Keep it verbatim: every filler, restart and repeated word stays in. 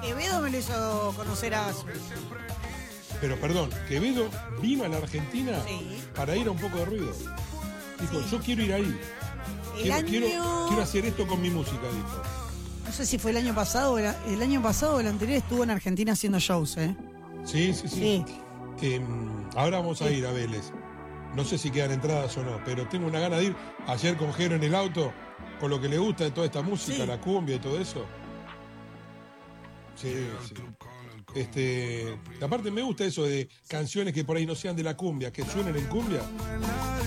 Quevedo me lo hizo conocer a Asus. Pero perdón, Quevedo vino a la Argentina Sí. para ir a Un Poco de Ruido. Dijo, Sí. yo quiero ir ahí. El Quiero, año... quiero, quiero hacer esto con mi música, dijo. No sé si fue el año pasado o el, el año pasado o el anterior estuvo en Argentina haciendo shows, ¿eh? Sí, sí, sí. Sí. Eh, ahora vamos a ir a Vélez. No sé si quedan entradas o no, pero tengo una gana de ir. Ayer con Jero en el auto, con lo que le gusta de toda esta música, Sí. la cumbia y todo eso. Sí, sí. Este, aparte me gusta eso de canciones que por ahí no sean de la cumbia, que suenen en cumbia.